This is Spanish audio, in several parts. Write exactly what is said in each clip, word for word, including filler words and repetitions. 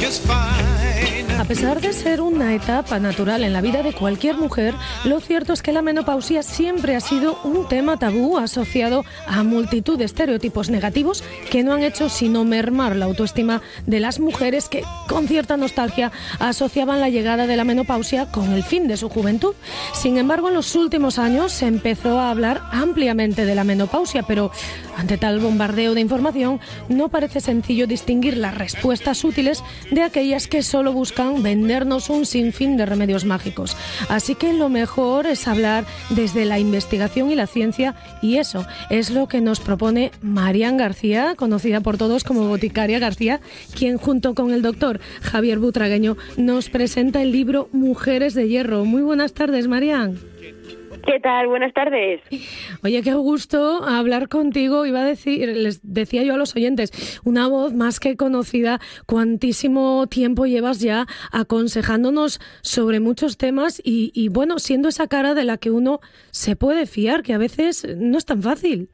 A pesar de ser una etapa natural en la vida de cualquier mujer, lo cierto es que la menopausia siempre ha sido un tema tabú asociado a multitud de estereotipos negativos que no han hecho sino mermar la autoestima de las mujeres que, con cierta nostalgia, asociaban la llegada de la menopausia con el fin de su juventud. Sin embargo, en los últimos años se empezó a hablar ampliamente de la menopausia, pero ante tal bombardeo de información, no parece sencillo distinguir las respuestas útiles de aquellas que solo buscan vendernos un sinfín de remedios mágicos. Así que lo mejor es hablar desde la investigación y la ciencia, y eso es lo que nos propone Marian García, conocida por todos como Boticaria García, quien junto con el doctor Javier Butragueño nos presenta el libro Mujeres de Hierro. Muy buenas tardes, Marian. ¿Qué tal? Buenas tardes. Oye, qué gusto hablar contigo. Iba a decir, les decía yo a los oyentes, una voz más que conocida. ¿Cuántísimo tiempo llevas ya aconsejándonos sobre muchos temas y, y bueno, siendo esa cara de la que uno se puede fiar, que a veces no es tan fácil?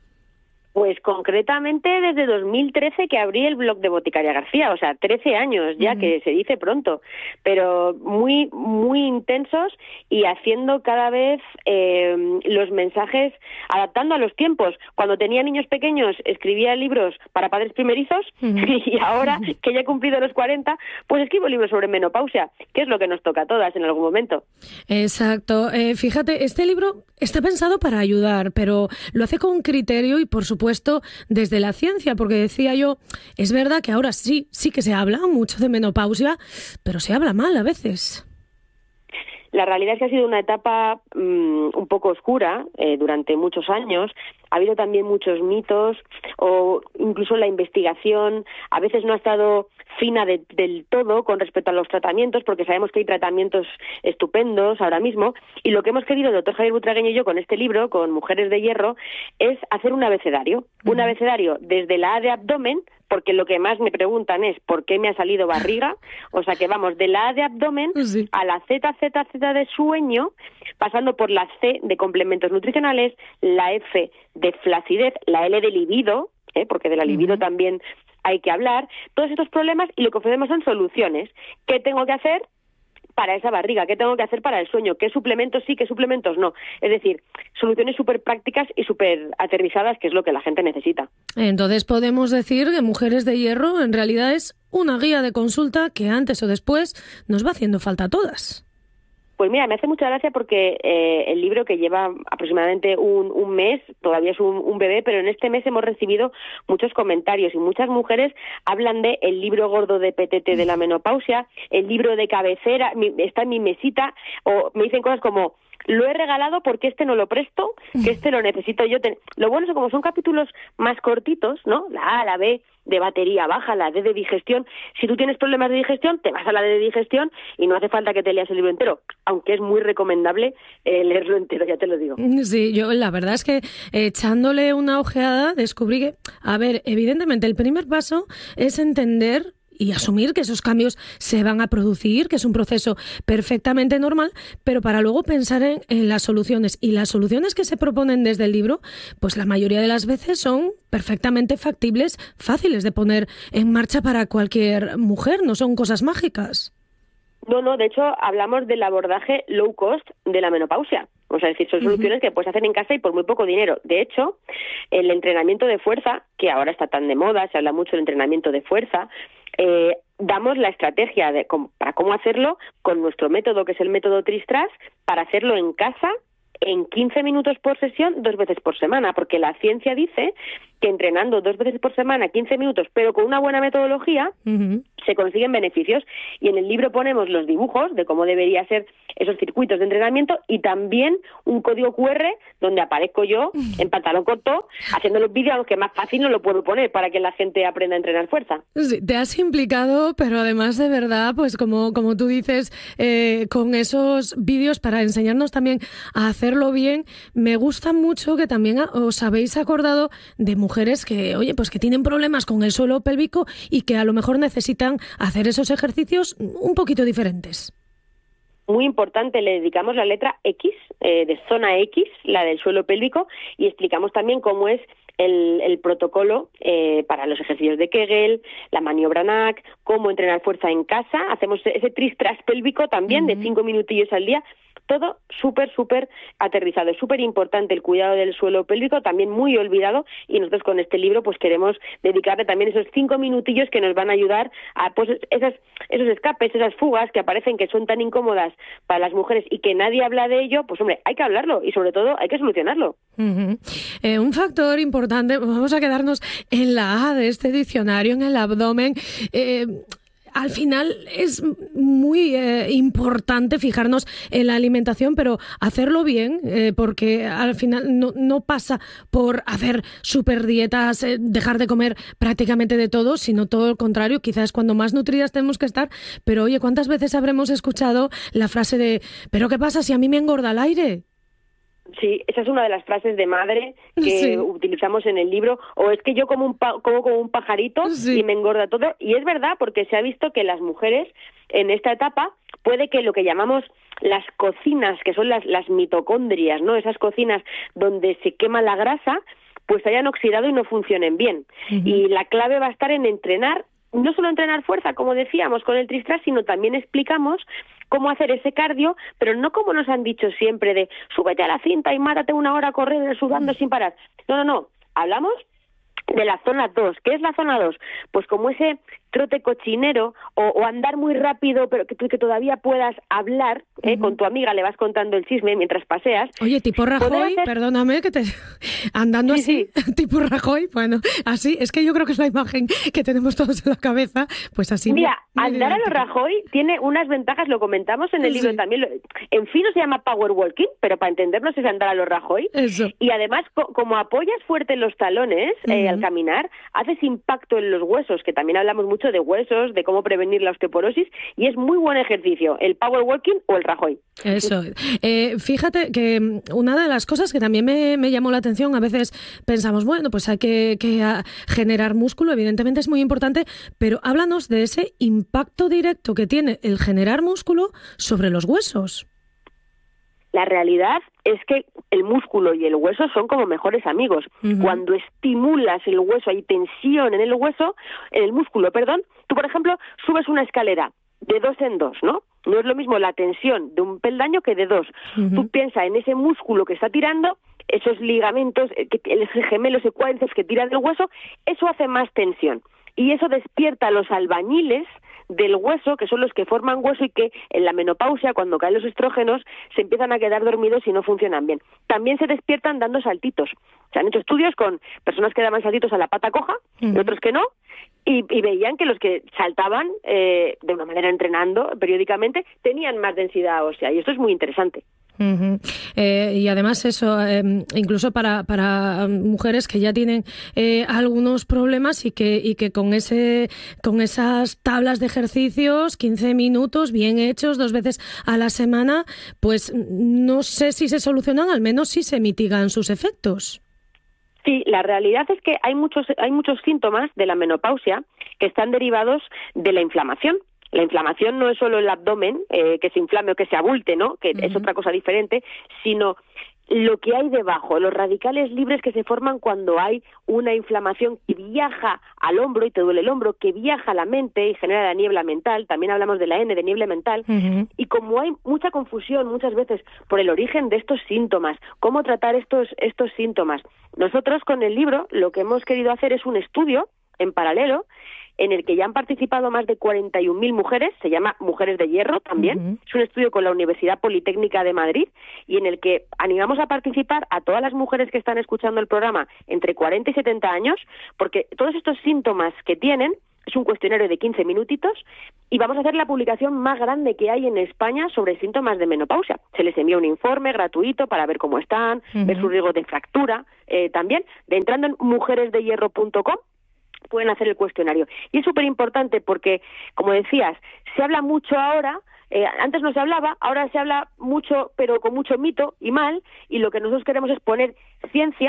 Pues concretamente desde dos mil trece que abrí el blog de Boticaria García, o sea, trece años ya, uh-huh. que se dice pronto, pero muy muy intensos y haciendo cada vez eh, los mensajes, adaptando a los tiempos. Cuando tenía niños pequeños escribía libros para padres primerizos, uh-huh. y ahora que ya he cumplido los cuarenta, pues escribo libros sobre menopausia, que es lo que nos toca a todas en algún momento. Exacto. Eh, fíjate, este libro está pensado para ayudar, pero lo hace con criterio y, por supuesto, puesto desde la ciencia, porque decía yo, es verdad que ahora sí, sí que se habla mucho de menopausia, pero se habla mal a veces. La realidad es que ha sido una etapa um, un poco oscura eh, durante muchos años. Ha habido también muchos mitos, o incluso la investigación a veces no ha estado fina de, del todo con respecto a los tratamientos, porque sabemos que hay tratamientos estupendos ahora mismo, y lo que hemos querido el doctor Javier Butragueño y yo con este libro, con Mujeres de Hierro, es hacer un abecedario, uh-huh. un abecedario desde la A de abdomen, porque lo que más me preguntan es ¿por qué me ha salido barriga? O sea que vamos de la A de abdomen sí. a la Z, Z, Z de sueño, pasando por la C de complementos nutricionales, la F de flacidez, la L de libido, ¿eh? porque de la libido uh-huh. también hay que hablar, todos estos problemas, y lo que ofrecemos son soluciones. ¿Qué tengo que hacer para esa barriga? ¿Qué tengo que hacer para el sueño? ¿Qué suplementos sí, qué suplementos no? Es decir, soluciones súper prácticas y súper aterrizadas, que es lo que la gente necesita. Entonces podemos decir que Mujeres de Hierro en realidad es una guía de consulta que antes o después nos va haciendo falta a todas. Pues mira, me hace mucha gracia porque eh, el libro, que lleva aproximadamente un, un mes, todavía es un, un bebé, pero en este mes hemos recibido muchos comentarios y muchas mujeres hablan de el libro gordo de P T T de la menopausia, el libro de cabecera, mi, está en mi mesita, o me dicen cosas como lo he regalado porque este no lo presto, que este lo necesito yo. Ten... Lo bueno es que como son capítulos más cortitos, ¿no? La A, la B de batería baja, la D de digestión. Si tú tienes problemas de digestión, te vas a la D de digestión y no hace falta que te leas el libro entero, aunque es muy recomendable eh, leerlo entero, ya te lo digo. Sí, yo la verdad es que eh, echándole una ojeada descubrí que, a ver, evidentemente el primer paso es entender y asumir que esos cambios se van a producir, que es un proceso perfectamente normal, pero para luego pensar en, en las soluciones. Y las soluciones que se proponen desde el libro, pues la mayoría de las veces son perfectamente factibles, fáciles de poner en marcha para cualquier mujer, no son cosas mágicas. No, no, de hecho hablamos del abordaje low cost de la menopausia. O sea, es decir, son soluciones uh-huh. que puedes hacer en casa y por muy poco dinero. De hecho, el entrenamiento de fuerza, que ahora está tan de moda, se habla mucho del entrenamiento de fuerza, eh, damos la estrategia de cómo, para cómo hacerlo con nuestro método, que es el método Tristras, para hacerlo en casa en quince minutos por sesión, dos veces por semana, porque la ciencia dice que entrenando dos veces por semana, quince minutos, pero con una buena metodología, uh-huh. se consiguen beneficios. Y en el libro ponemos los dibujos de cómo debería ser esos circuitos de entrenamiento y también un código cu erre donde aparezco yo en pantalón corto haciendo los vídeos, aunque más fácil no lo puedo poner para que la gente aprenda a entrenar fuerza. Sí, te has implicado, pero además de verdad, pues como, como tú dices, eh, con esos vídeos para enseñarnos también a hacerlo bien. Me gusta mucho que también os habéis acordado de mujeres que, oye, pues que tienen problemas con el suelo pélvico y que a lo mejor necesitan hacer esos ejercicios un poquito diferentes. Muy importante, le dedicamos la letra X, eh, de zona X, la del suelo pélvico, y explicamos también cómo es el, el protocolo eh, para los ejercicios de Kegel, la maniobra N A C, cómo entrenar fuerza en casa, hacemos ese tris-tras pélvico también, uh-huh, de cinco minutillos al día, todo súper, súper aterrizado. Es súper importante el cuidado del suelo pélvico, también muy olvidado, y nosotros con este libro pues queremos dedicarle también esos cinco minutillos que nos van a ayudar a pues esas, esos escapes, esas fugas que aparecen que son tan incómodas para las mujeres y que nadie habla de ello. Pues hombre, hay que hablarlo y sobre todo hay que solucionarlo. Uh-huh. Eh, un factor importante, vamos a quedarnos en la A de este diccionario, en el abdomen. Eh, Al final es muy eh, importante fijarnos en la alimentación, pero hacerlo bien, eh, porque al final no, no pasa por hacer super dietas, eh, dejar de comer prácticamente de todo, sino todo lo contrario. Quizás cuando más nutridas tenemos que estar, pero oye, ¿cuántas veces habremos escuchado la frase de ¿pero qué pasa si a mí me engorda el aire? Sí, esa es una de las frases de madre que sí. utilizamos en el libro, o es que yo como, un pa- como, como un pajarito sí. y me engorda todo, y es verdad porque se ha visto que las mujeres en esta etapa puede que lo que llamamos las cocinas, que son las, las mitocondrias, ¿no? Esas cocinas donde se quema la grasa, pues hayan oxidado y no funcionen bien. Uh-huh. Y la clave va a estar en entrenar, no solo entrenar fuerza, como decíamos, con el tris-tras, sino también explicamos cómo hacer ese cardio, pero no como nos han dicho siempre de súbete a la cinta y mátate una hora a correr sudando sin parar. No, no, no. Hablamos de la zona dos. ¿Qué es la zona dos? Pues como ese trote cochinero o, o andar muy rápido, pero que, que todavía puedas hablar, ¿eh? Uh-huh. Con tu amiga le vas contando el chisme mientras paseas. Oye, tipo Rajoy, hacer... perdóname, que te andando sí, así, sí. tipo Rajoy, bueno, así, es que yo creo que es la imagen que tenemos todos en la cabeza, pues así. Mira, me, me andar a lo Rajoy tiene unas ventajas, lo comentamos en el sí. libro también, lo, en fin no se llama power walking, pero para entendernos es andar a lo Rajoy. Eso. Y además, co- como apoyas fuerte los talones uh-huh. eh, al caminar, haces impacto en los huesos, que también hablamos mucho de huesos, de cómo prevenir la osteoporosis, y es muy buen ejercicio, el power walking o el Rajoy. Eso. Eh, fíjate que una de las cosas que también me, me llamó la atención, a veces pensamos, bueno, pues hay que, que generar músculo, evidentemente es muy importante, pero háblanos de ese impacto directo que tiene el generar músculo sobre los huesos. La realidad es que el músculo y el hueso son como mejores amigos. Uh-huh. Cuando estimulas el hueso, hay tensión en el hueso, en el músculo, perdón. Tú, por ejemplo, subes una escalera de dos en dos, ¿no? No es lo mismo la tensión de un peldaño que de dos. Uh-huh. Tú piensas en ese músculo que está tirando, esos ligamentos, ese gemelo, ese cuádriceps que tira del hueso, eso hace más tensión. Y eso despierta a los albañiles del hueso, que son los que forman hueso y que en la menopausia, cuando caen los estrógenos, se empiezan a quedar dormidos y no funcionan bien. También se despiertan dando saltitos. Se han hecho estudios con personas que daban saltitos a la pata coja uh-huh. y otros que no, y, y veían que los que saltaban eh, de una manera entrenando periódicamente tenían más densidad ósea, y esto es muy interesante. Uh-huh. Eh, y además eso, eh, incluso para, para mujeres que ya tienen eh, algunos problemas y que, y que con ese con esas tablas de ejercicios, quince minutos bien hechos dos veces a la semana, pues no sé si se solucionan, al menos si se mitigan sus efectos. Sí, la realidad es que hay muchos hay muchos síntomas de la menopausia que están derivados de la inflamación. La inflamación no es solo el abdomen, eh, que se inflame o que se abulte, ¿no? Que uh-huh. es otra cosa diferente, sino lo que hay debajo, los radicales libres que se forman cuando hay una inflamación que viaja al hombro y te duele el hombro, que viaja a la mente y genera la niebla mental. También hablamos de la N, de niebla mental. Uh-huh. Y como hay mucha confusión muchas veces por el origen de estos síntomas, cómo tratar estos, estos síntomas, nosotros con el libro lo que hemos querido hacer es un estudio en paralelo en el que ya han participado más de cuarenta y un mil mujeres, se llama Mujeres de Hierro también, uh-huh. es un estudio con la Universidad Politécnica de Madrid, y en el que animamos a participar a todas las mujeres que están escuchando el programa entre cuarenta y setenta años, porque todos estos síntomas que tienen, es un cuestionario de quince minutitos, y vamos a hacer la publicación más grande que hay en España sobre síntomas de menopausia. Se les envía un informe gratuito para ver cómo están, uh-huh. ver su riesgo de fractura, eh, también, de entrando en mujeres de hierro punto com, pueden hacer el cuestionario. Y es súper importante porque, como decías, se habla mucho ahora, eh, antes no se hablaba, ahora se habla mucho, pero con mucho mito y mal, y lo que nosotros queremos es poner ciencia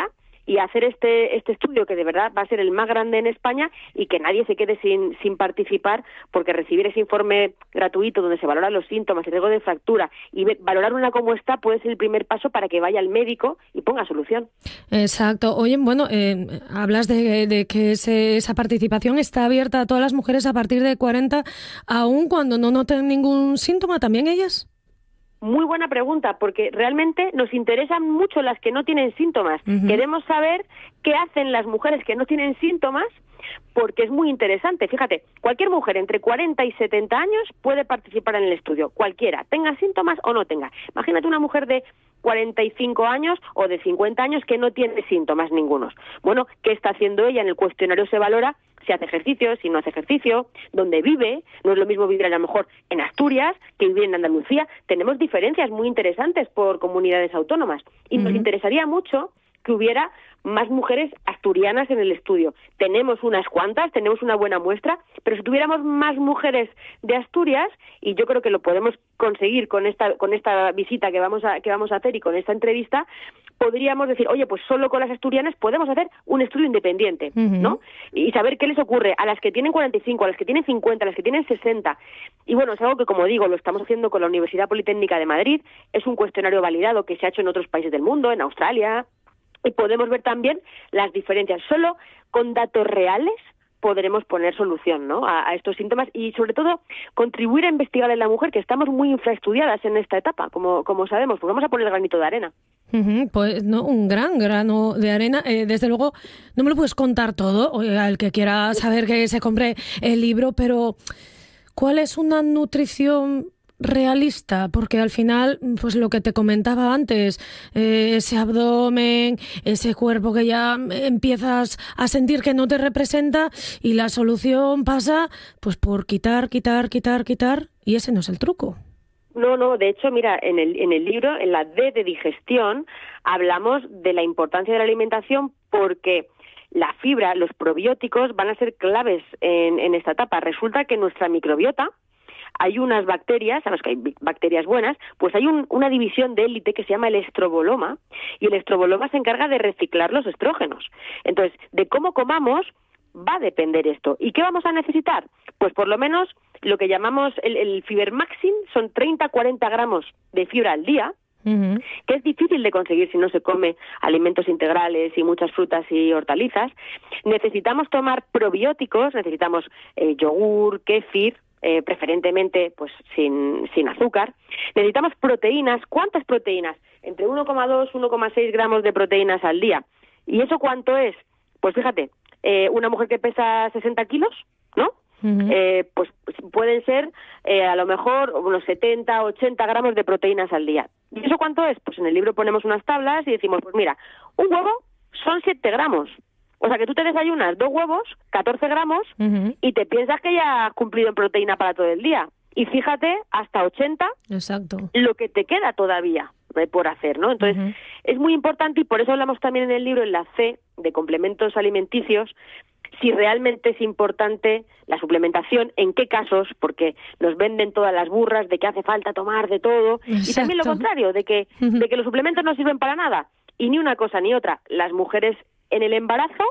y hacer este este estudio que de verdad va a ser el más grande en España y que nadie se quede sin sin participar, porque recibir ese informe gratuito donde se valoran los síntomas, el riesgo de fractura y ve, valorar una como está puede ser el primer paso para que vaya al médico y ponga solución. Exacto. Oye, bueno, eh, hablas de, de que ese, esa participación está abierta a todas las mujeres a partir de cuarenta, aun cuando no noten ningún síntoma, ¿también ellas? Muy buena pregunta, porque realmente nos interesan mucho las que no tienen síntomas. Uh-huh. Queremos saber qué hacen las mujeres que no tienen síntomas, porque es muy interesante. Fíjate, cualquier mujer entre cuarenta y setenta años puede participar en el estudio, cualquiera, tenga síntomas o no tenga. Imagínate una mujer de cuarenta y cinco años o de cincuenta años que no tiene síntomas ningunos. Bueno, ¿qué está haciendo ella? En el cuestionario se valora si hace ejercicio, si no hace ejercicio, dónde vive. No es lo mismo vivir a lo mejor en Asturias que vivir en Andalucía. Tenemos diferencias muy interesantes por comunidades autónomas y uh-huh. nos interesaría mucho que hubiera más mujeres asturianas en el estudio. Tenemos unas cuantas, tenemos una buena muestra, pero si tuviéramos más mujeres de Asturias, y yo creo que lo podemos conseguir con esta con esta visita que vamos a que vamos a hacer y con esta entrevista, podríamos decir, oye, pues solo con las asturianas podemos hacer un estudio independiente, uh-huh. ¿no? Y saber qué les ocurre a las que tienen cuarenta y cinco, a las que tienen cincuenta, a las que tienen sesenta. Y bueno, es algo que, como digo, lo estamos haciendo con la Universidad Politécnica de Madrid. Es un cuestionario validado que se ha hecho en otros países del mundo, en Australia, y podemos ver también las diferencias. Solo con datos reales podremos poner solución, ¿no?, a, a estos síntomas y, sobre todo, contribuir a investigar en la mujer, que estamos muy infraestudiadas en esta etapa, como, como sabemos, pues vamos a poner el granito de arena. Uh-huh, pues no, un gran grano de arena. Eh, desde luego, no me lo puedes contar todo, o el que quiera saber que se compre el libro, pero ¿cuál es una nutrición realista? Porque al final, pues lo que te comentaba antes, eh, ese abdomen, ese cuerpo que ya empiezas a sentir que no te representa, y la solución pasa pues por quitar, quitar, quitar, quitar, y ese no es el truco. No, no, de hecho, mira, en el en el libro, en la D de digestión, hablamos de la importancia de la alimentación, porque la fibra, los probióticos van a ser claves en, en esta etapa. Resulta que nuestra microbiota, hay unas bacterias, sabes que hay bacterias buenas, pues hay un, una división de élite que se llama el estroboloma, y el estroboloma se encarga de reciclar los estrógenos. Entonces, de cómo comamos va a depender esto. ¿Y qué vamos a necesitar? Pues por lo menos lo que llamamos el, el Fibermaxin, son treinta a cuarenta gramos de fibra al día, uh-huh. que es difícil de conseguir si no se come alimentos integrales y muchas frutas y hortalizas. Necesitamos tomar probióticos, necesitamos eh, yogur, kéfir, Eh, preferentemente pues sin, sin azúcar. Necesitamos proteínas. ¿Cuántas proteínas? Entre uno coma dos, uno coma seis gramos de proteínas al día. ¿Y eso cuánto es? Pues fíjate, eh, una mujer que pesa sesenta kilos, ¿no? Uh-huh. Eh, pues, pues pueden ser eh, a lo mejor unos setenta, ochenta gramos de proteínas al día. ¿Y eso cuánto es? Pues en el libro ponemos unas tablas y decimos, pues mira, un huevo son siete gramos. O sea, que tú te desayunas dos huevos, catorce gramos, uh-huh. y te piensas que ya has cumplido en proteína para todo el día. Y fíjate, hasta ochenta, exacto, lo que te queda todavía eh, por hacer, ¿no? Entonces, uh-huh. es muy importante, y por eso hablamos también en el libro, en la C, de complementos alimenticios, si realmente es importante la suplementación, en qué casos, porque nos venden todas las burras de que hace falta tomar de todo, exacto. y también lo contrario, de que, uh-huh. de que los suplementos no sirven para nada. Y ni una cosa ni otra. Las mujeres en el embarazo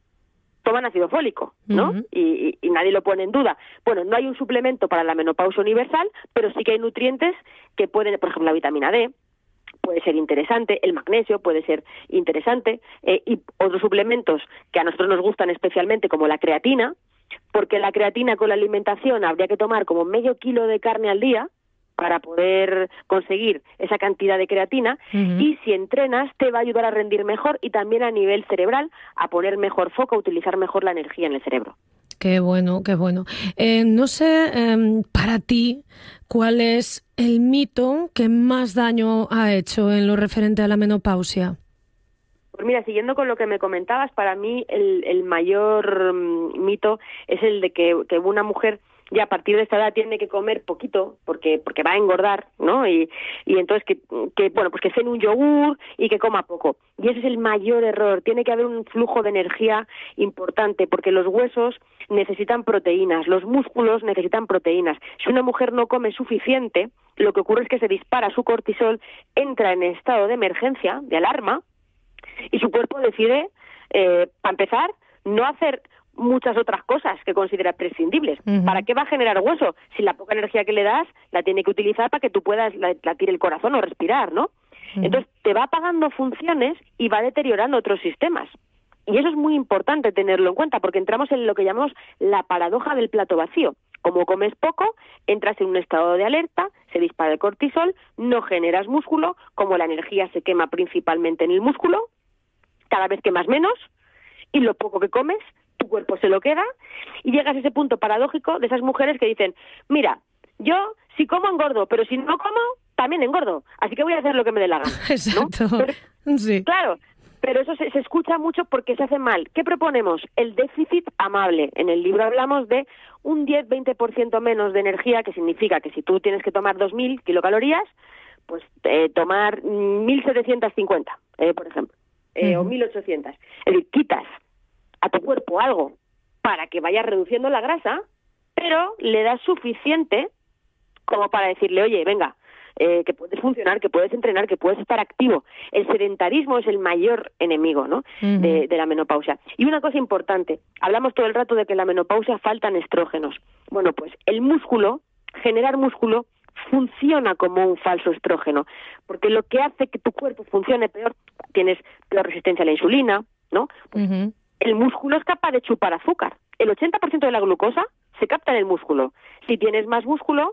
toman ácido fólico, ¿no? Uh-huh. Y, y, y nadie lo pone en duda. Bueno, no hay un suplemento para la menopausia universal, pero sí que hay nutrientes que pueden, por ejemplo, la vitamina D, puede ser interesante, el magnesio puede ser interesante, eh, y otros suplementos que a nosotros nos gustan especialmente, como la creatina, porque la creatina con la alimentación habría que tomar como medio kilo de carne al día para poder conseguir esa cantidad de creatina, uh-huh. y si entrenas te va a ayudar a rendir mejor y también a nivel cerebral, a poner mejor foco, a utilizar mejor la energía en el cerebro. Qué bueno, qué bueno. Eh, no sé, eh, para ti, ¿cuál es el mito que más daño ha hecho en lo referente a la menopausia? Pues mira, siguiendo con lo que me comentabas, para mí el, el mayor um, mito es el de que, que una mujer ya a partir de esta edad tiene que comer poquito porque porque va a engordar, ¿no? Y, y entonces que, que, bueno, pues que cene un yogur y que coma poco. Y ese es el mayor error. Tiene que haber un flujo de energía importante, porque los huesos necesitan proteínas, los músculos necesitan proteínas. Si una mujer no come suficiente, lo que ocurre es que se dispara su cortisol, entra en estado de emergencia, de alarma, y su cuerpo decide, eh, para empezar, no hacer muchas otras cosas que considera prescindibles. Uh-huh. ¿Para qué va a generar hueso? Si la poca energía que le das la tiene que utilizar para que tú puedas latir el corazón o respirar, ¿no? Uh-huh. Entonces te va apagando funciones y va deteriorando otros sistemas. Y eso es muy importante tenerlo en cuenta, porque entramos en lo que llamamos la paradoja del plato vacío. Como comes poco, entras en un estado de alerta, se dispara el cortisol, no generas músculo, como la energía se quema principalmente en el músculo, cada vez quemas menos, y lo poco que comes, tu cuerpo se lo queda, y llegas a ese punto paradójico de esas mujeres que dicen, mira, yo si como engordo, pero si no como, también engordo, así que voy a hacer lo que me dé la gana, ¿no? Exacto, pero, sí. Claro, pero eso se, se escucha mucho porque se hace mal. ¿Qué proponemos? El déficit amable. En el libro hablamos de un diez a veinte por ciento menos de energía, que significa que si tú tienes que tomar dos mil kilocalorías, pues eh, tomar mil setecientos cincuenta, eh, por ejemplo, eh, uh-huh. o mil ochocientos. Es decir, quitas a tu cuerpo algo para que vaya reduciendo la grasa, pero le das suficiente como para decirle, oye, venga, eh, que puedes funcionar, que puedes entrenar, que puedes estar activo. El sedentarismo es el mayor enemigo, ¿no? Uh-huh. de, de la menopausia. Y una cosa importante, hablamos todo el rato de que en la menopausia faltan estrógenos. Bueno, pues el músculo, generar músculo, funciona como un falso estrógeno, porque lo que hace que tu cuerpo funcione peor, tienes peor resistencia a la insulina, ¿no? Pues uh-huh. El músculo es capaz de chupar azúcar. El ochenta por ciento de la glucosa se capta en el músculo. Si tienes más músculo,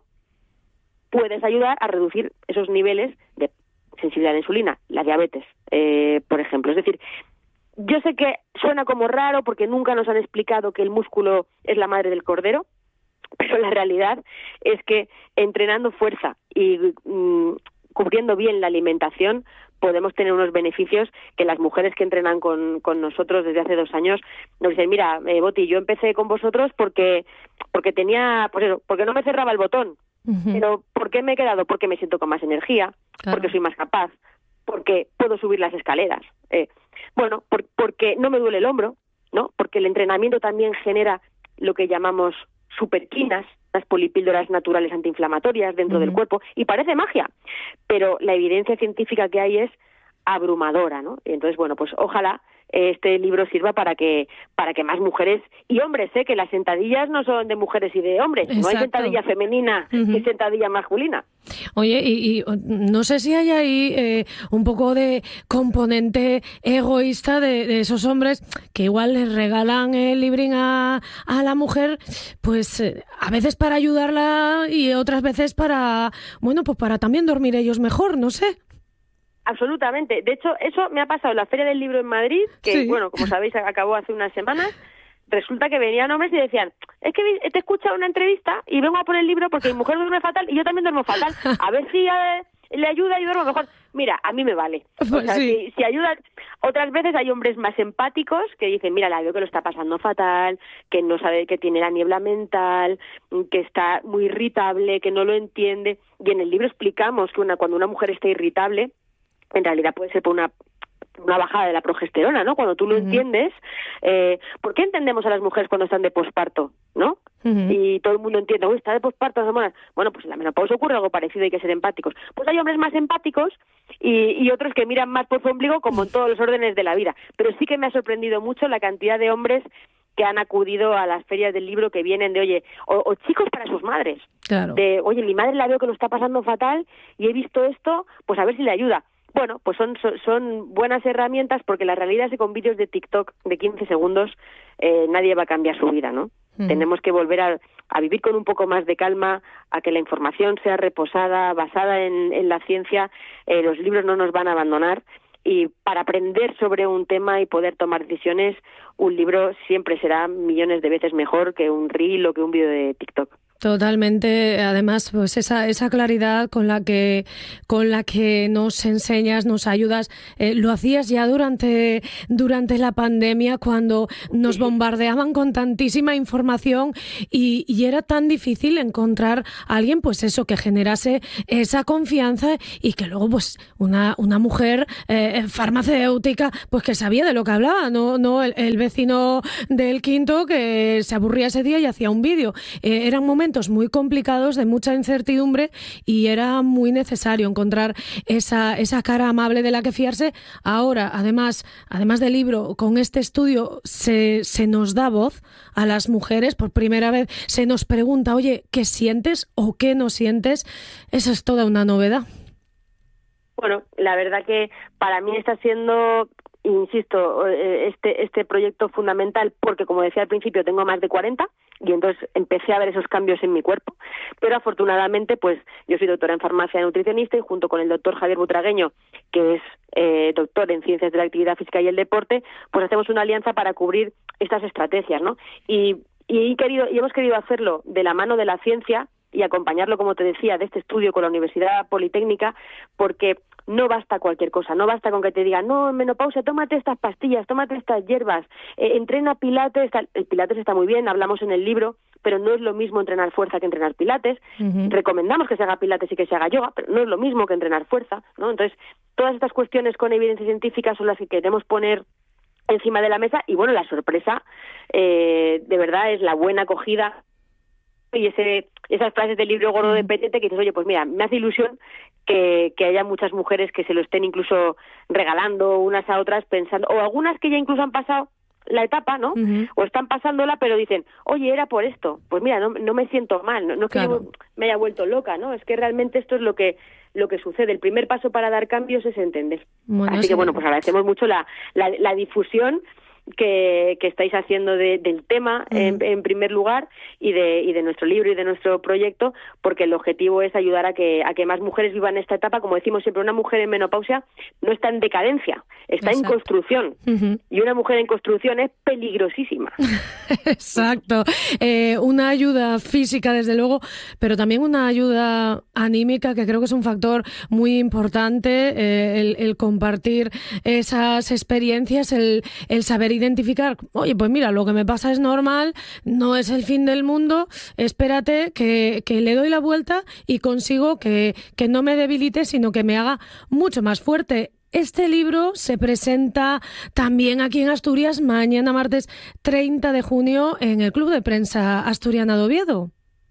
puedes ayudar a reducir esos niveles de sensibilidad a la insulina, la diabetes, eh, por ejemplo. Es decir, yo sé que suena como raro porque nunca nos han explicado que el músculo es la madre del cordero, pero la realidad es que entrenando fuerza y mmm, cubriendo bien la alimentación podemos tener unos beneficios que las mujeres que entrenan con, con nosotros desde hace dos años nos dicen, mira, eh, Boti, yo empecé con vosotros porque porque tenía, pues eso, porque no me cerraba el botón. Uh-huh. Pero ¿por qué me he quedado? Porque me siento con más energía, claro. Porque soy más capaz, porque puedo subir las escaleras. Eh, bueno, por, porque no me duele el hombro, ¿no? Porque el entrenamiento también genera lo que llamamos superquinas, las polipíldoras naturales antiinflamatorias dentro uh-huh. del cuerpo, y parece magia, pero la evidencia científica que hay es abrumadora, ¿no? Y entonces, bueno, pues ojalá este libro sirva para que para que más mujeres y hombres, sé ¿eh? Que las sentadillas no son de mujeres y de hombres. Exacto. No hay sentadilla femenina uh-huh. ni sentadilla masculina. Oye, y, y no sé si hay ahí eh, un poco de componente egoísta de, de esos hombres que igual les regalan el librín a, a la mujer, pues eh, a veces para ayudarla y otras veces para, bueno, pues para también dormir ellos mejor, no sé. Absolutamente. De hecho, eso me ha pasado en la Feria del Libro en Madrid, que, sí. bueno, como sabéis, acabó hace unas semanas. Resulta que venían hombres y decían, es que te he escuchado una entrevista y vengo a por el libro porque mi mujer duerme fatal y yo también duermo fatal. A ver si eh, le ayuda y duermo mejor. Mira, a mí me vale. O sea, sí. si, si ayuda... Otras veces hay hombres más empáticos que dicen, mira, la veo que lo está pasando fatal, que no sabe que tiene la niebla mental, que está muy irritable, que no lo entiende. Y en el libro explicamos que una, cuando una mujer está irritable, en realidad puede ser por una una bajada de la progesterona, ¿no? Cuando tú lo uh-huh. entiendes, eh, ¿por qué entendemos a las mujeres cuando están de posparto, no? Uh-huh. Y todo el mundo entiende, uy, está de posparto dos semanas. Bueno, pues en la menopausia ocurre algo parecido, hay que ser empáticos. Pues hay hombres más empáticos y, y otros que miran más por su ombligo, como en todos los órdenes de la vida. Pero sí que me ha sorprendido mucho la cantidad de hombres que han acudido a las ferias del libro, que vienen de, oye, o, o chicos para sus madres. Claro. De, oye, mi madre la veo que lo está pasando fatal y he visto esto, pues a ver si le ayuda. Bueno, pues son, son, son buenas herramientas porque la realidad es que con vídeos de TikTok de quince segundos eh, nadie va a cambiar su vida, ¿no? Mm. Tenemos que volver a, a vivir con un poco más de calma, a que la información sea reposada, basada en, en la ciencia. Eh, los libros no nos van a abandonar y para aprender sobre un tema y poder tomar decisiones, un libro siempre será millones de veces mejor que un reel o que un vídeo de TikTok. Totalmente, además, pues esa esa claridad con la que con la que nos enseñas, nos ayudas, eh, lo hacías ya durante durante la pandemia cuando nos bombardeaban con tantísima información y, y era tan difícil encontrar a alguien, pues eso, que generase esa confianza y que luego, pues una una mujer eh, farmacéutica, pues que sabía de lo que hablaba, no no el, el vecino del quinto que se aburría ese día y hacía un vídeo. Eh, eran momentos momentos muy complicados, de mucha incertidumbre, y era muy necesario encontrar esa, esa cara amable de la que fiarse. Ahora, además, además del libro, con este estudio se, se nos da voz a las mujeres. Por primera vez se nos pregunta, oye, ¿qué sientes o qué no sientes? Eso es toda una novedad. Bueno, la verdad que para mí está siendo, insisto, este este proyecto fundamental porque, como decía al principio, tengo más de cuarenta y entonces empecé a ver esos cambios en mi cuerpo, pero afortunadamente pues yo soy doctora en farmacia y nutricionista y junto con el doctor Javier Butragueño, que es eh, doctor en ciencias de la actividad física y el deporte, pues hacemos una alianza para cubrir estas estrategias, ¿no? Y, y, he querido, y hemos querido hacerlo de la mano de la ciencia y acompañarlo, como te decía, de este estudio con la Universidad Politécnica, porque no basta cualquier cosa, no basta con que te digan, no, en menopausia, tómate estas pastillas, tómate estas hierbas, eh, entrena pilates. El pilates está muy bien, hablamos en el libro, pero no es lo mismo entrenar fuerza que entrenar pilates. Uh-huh. Recomendamos que se haga pilates y que se haga yoga, pero no es lo mismo que entrenar fuerza, ¿no? Entonces, todas estas cuestiones con evidencia científica son las que queremos poner encima de la mesa y, bueno, la sorpresa, eh, de verdad, es la buena acogida y ese esas frases del libro gordo de Petete que dices, oye, pues mira, me hace ilusión que, que haya muchas mujeres que se lo estén incluso regalando unas a otras pensando, o algunas que ya incluso han pasado la etapa, ¿no? Uh-huh. O están pasándola, pero dicen, oye, era por esto. Pues mira, no, no me siento mal, no, no es que claro. yo me haya vuelto loca, ¿no? Es que realmente esto es lo que lo que sucede. El primer paso para dar cambios es entender. Bueno, Así sí. que, bueno, pues agradecemos mucho la, la, la difusión que, que estáis haciendo de, del tema uh-huh. en, en primer lugar y de, y de nuestro libro y de nuestro proyecto, porque el objetivo es ayudar a que, a que más mujeres vivan esta etapa. Como decimos siempre, una mujer en menopausia no está en decadencia, está Exacto. en construcción uh-huh. y una mujer en construcción es peligrosísima. Exacto. Eh, una ayuda física, desde luego, pero también una ayuda anímica, que creo que es un factor muy importante, eh, el, el compartir esas experiencias, el, el saber identificar, oye, pues mira, lo que me pasa es normal, no es el fin del mundo, espérate que, que le doy la vuelta y consigo que, que no me debilite, sino que me haga mucho más fuerte. Este libro se presenta también aquí en Asturias mañana martes treinta de junio en el Club de Prensa Asturiana de Oviedo.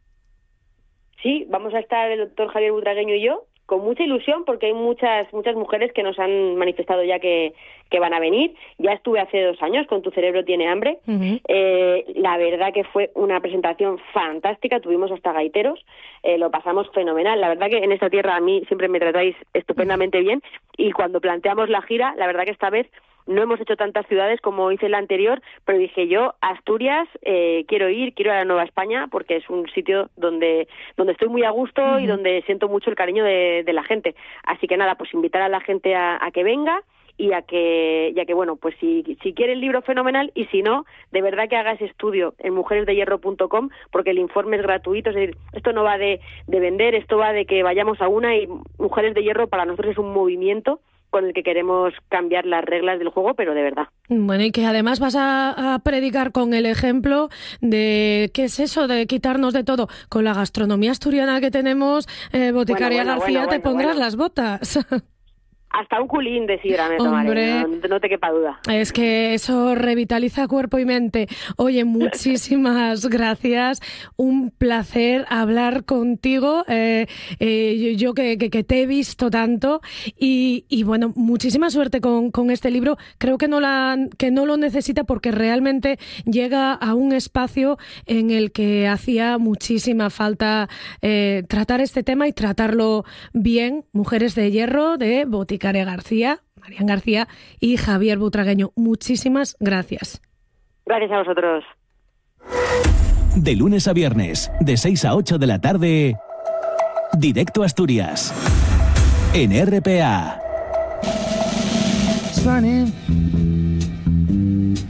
Sí, vamos a estar el doctor Javier Butragueño y yo, con mucha ilusión, porque hay muchas muchas mujeres que nos han manifestado ya que, que van a venir. Ya estuve hace dos años con Tu cerebro tiene hambre. Uh-huh. Eh, la verdad que fue una presentación fantástica, tuvimos hasta gaiteros, eh, lo pasamos fenomenal. La verdad que en esta tierra a mí siempre me tratáis estupendamente bien, y cuando planteamos la gira, la verdad que esta vez no hemos hecho tantas ciudades como hice la anterior, pero dije yo, Asturias, eh, quiero ir, quiero ir a la Nueva España, porque es un sitio donde donde estoy muy a gusto uh-huh. y donde siento mucho el cariño de, de la gente. Así que nada, pues invitar a la gente a, a que venga y a que, ya que bueno, pues si, si quiere el libro, fenomenal, y si no, de verdad que haga ese estudio en mujeres de hierro punto com, porque el informe es gratuito. Es decir, esto no va de, de vender, esto va de que vayamos a una, y Mujeres de Hierro para nosotros es un movimiento con el que queremos cambiar las reglas del juego, pero de verdad. Bueno, y que además vas a, a predicar con el ejemplo de qué es eso de quitarnos de todo. Con la gastronomía asturiana que tenemos, eh, Boticaria bueno, bueno, García, bueno, bueno, te pondrás bueno. las botas. Hasta un culín de sidra me tomaré, no, no te quepa duda. Es que eso revitaliza cuerpo y mente. Oye, muchísimas gracias. Un placer hablar contigo. Eh, eh, yo que, que, que te he visto tanto. Y, y bueno, muchísima suerte con, con este libro. Creo que no, la, que no lo necesita, porque realmente llega a un espacio en el que hacía muchísima falta eh, tratar este tema y tratarlo bien. Mujeres de Hierro, de Boticaria García, Marian García y Javier Butragueño. Muchísimas gracias. Gracias a vosotros. De lunes a viernes, de seis a ocho de la tarde, Directo Asturias, en R P A. It's funny.